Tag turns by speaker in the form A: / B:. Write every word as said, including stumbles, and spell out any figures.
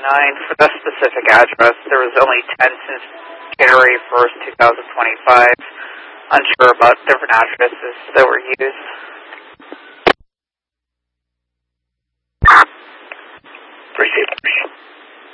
A: nine. For the specific address, there was only ten since January first, two thousand twenty-five. Unsure about different addresses that were used.
B: Appreciate it.